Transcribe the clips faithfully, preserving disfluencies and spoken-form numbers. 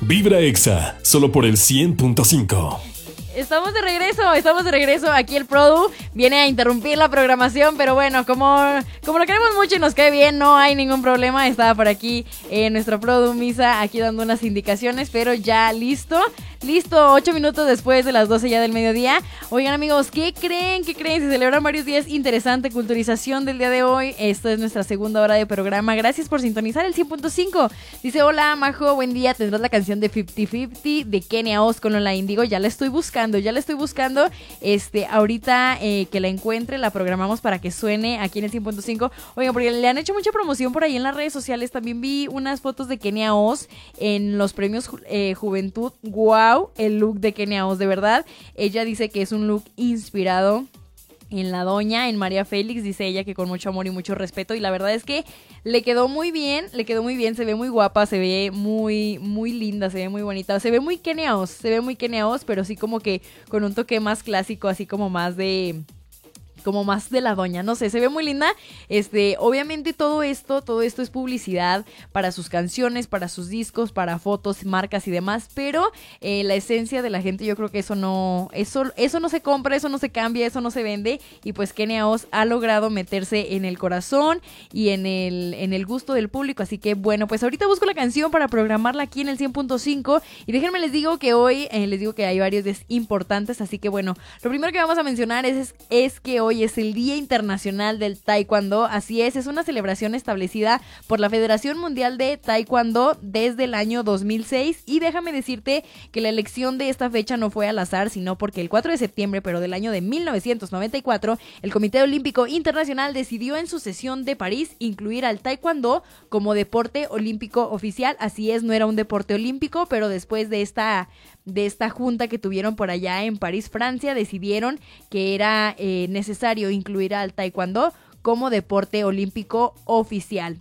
Vibra Exa, solo por el cien punto cinco. Estamos de regreso, estamos de regreso. Aquí el Produ viene a interrumpir la programación, pero bueno, como, como lo queremos mucho y nos cae bien, no hay ningún problema. Estaba por aquí eh, nuestro Produ Misa aquí dando unas indicaciones, pero ya listo. Listo, ocho minutos después de las doce ya del mediodía. Oigan amigos, ¿qué creen? ¿Qué creen? Se celebran varios días. Interesante culturización del día de hoy. Esta es nuestra segunda hora de programa. Gracias por sintonizar el cien punto cinco. Dice, hola Majo, buen día. Tendrás la canción de cincuenta cincuenta de Kenia Oz con Lola Índigo. Ya la estoy buscando, ya la estoy buscando. Este, ahorita eh, que la encuentre, la programamos para que suene aquí en el cien punto cinco. Oigan, porque le han hecho mucha promoción por ahí en las redes sociales. También vi unas fotos de Kenia Oz en los premios eh, Juventud. ¡Guau! El look de Kenia Oz, de verdad. Ella dice que es un look inspirado en la doña, en María Félix. Dice ella que con mucho amor y mucho respeto. Y la verdad es que le quedó muy bien, le quedó muy bien. Se ve muy guapa, se ve muy, muy linda, se ve muy bonita. Se ve muy Kenia Oz, se ve muy Kenia Oz, pero sí como que con un toque más clásico, así como más de... como más de la doña, no sé, se ve muy linda. Este, obviamente todo esto, todo esto es publicidad para sus canciones, para sus discos, para fotos, marcas y demás, pero eh, la esencia de la gente, yo creo que eso no, eso, eso no se compra, eso no se cambia, eso no se vende, y pues Kenia Oz ha logrado meterse en el corazón y en el, en el gusto del público, así que bueno, pues ahorita busco la canción para programarla aquí en el cien punto cinco, y déjenme les digo que hoy, eh, les digo que hay varios días importantes, así que bueno, lo primero que vamos a mencionar es, es, es que hoy Hoy es el Día Internacional del Taekwondo, así es, es una celebración establecida por la Federación Mundial de Taekwondo desde el año dos mil seis, y déjame decirte que la elección de esta fecha no fue al azar, sino porque el cuatro de septiembre, pero del año de mil novecientos noventa y cuatro, el Comité Olímpico Internacional decidió en su sesión de París incluir al Taekwondo como deporte olímpico oficial. Así es, no era un deporte olímpico, pero después de esta... de esta junta que tuvieron por allá en París, Francia, decidieron que era eh, necesario incluir al taekwondo como deporte olímpico oficial.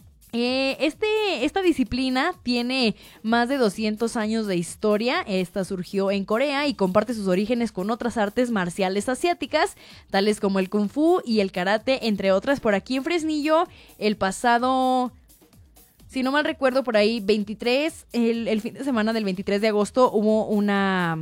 Eh, este, esta disciplina tiene más de doscientos años de historia. Esta surgió en Corea y comparte sus orígenes con otras artes marciales asiáticas, tales como el kung fu y el karate, entre otras. Por aquí en Fresnillo, el pasado... si no mal recuerdo, por ahí veintitrés, el, el fin de semana del veintitrés de agosto hubo una,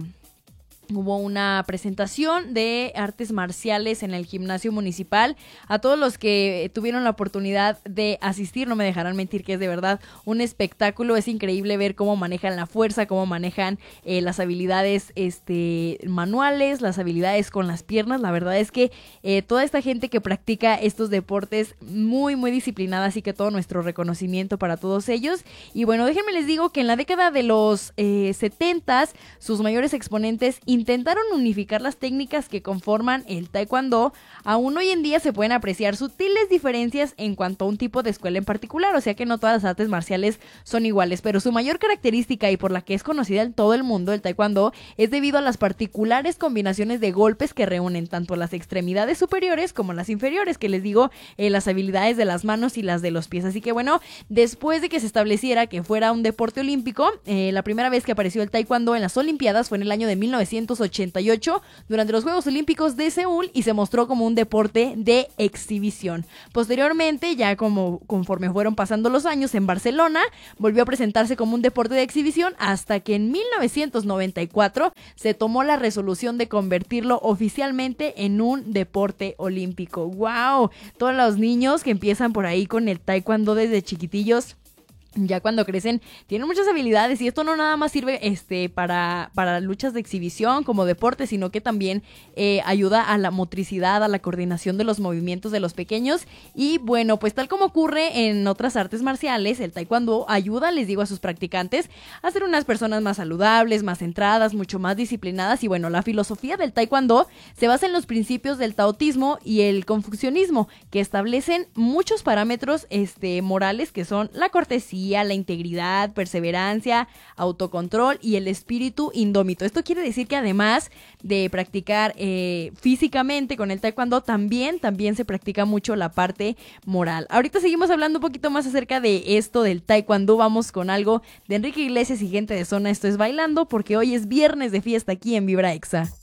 hubo una presentación de artes marciales en el gimnasio municipal. A todos los que tuvieron la oportunidad de asistir, no me dejarán mentir que es de verdad un espectáculo. Es increíble ver cómo manejan la fuerza, cómo manejan eh, las habilidades este, manuales, las habilidades con las piernas. La verdad es que eh, toda esta gente que practica estos deportes muy, muy disciplinada, así que todo nuestro reconocimiento para todos ellos. Y bueno, déjenme les digo que en la década de los eh, setentas, sus mayores exponentes intentaron unificar las técnicas que conforman el taekwondo. Aún hoy en día se pueden apreciar sutiles diferencias en cuanto a un tipo de escuela en particular, o sea que no todas las artes marciales son iguales, pero su mayor característica y por la que es conocida en todo el mundo, el taekwondo, es debido a las particulares combinaciones de golpes que reúnen tanto las extremidades superiores como las inferiores, que les digo, eh, las habilidades de las manos y las de los pies. Así que bueno, después de que se estableciera que fuera un deporte olímpico, eh, la primera vez que apareció el taekwondo en las Olimpiadas fue en el año de mil novecientos ochenta y ocho durante los Juegos Olímpicos de Seúl, y se mostró como un deporte de exhibición. Posteriormente, ya como conforme fueron pasando los años, en Barcelona volvió a presentarse como un deporte de exhibición hasta que en mil novecientos noventa y cuatro se tomó la resolución de convertirlo oficialmente en un deporte olímpico. ¡Wow! Todos los niños que empiezan por ahí con el taekwondo desde chiquitillos, ya cuando crecen tienen muchas habilidades, y esto no nada más sirve este para, para luchas de exhibición como deporte, sino que también eh, ayuda a la motricidad, a la coordinación de los movimientos de los pequeños. Y bueno, pues tal como ocurre en otras artes marciales, el taekwondo ayuda, les digo, a sus practicantes a ser unas personas más saludables, más centradas, mucho más disciplinadas. Y bueno, la filosofía del taekwondo se basa en los principios del taoísmo y el confucianismo, que establecen muchos parámetros este, morales, que son la cortesía, la integridad, perseverancia, autocontrol y el espíritu indómito. Esto quiere decir que además de practicar eh, físicamente con el taekwondo, también, también se practica mucho la parte moral. Ahorita seguimos hablando un poquito más acerca de esto del taekwondo. Vamos con algo de Enrique Iglesias y Gente de Zona. Esto es Bailando, porque hoy es viernes de fiesta aquí en Vibra Exa.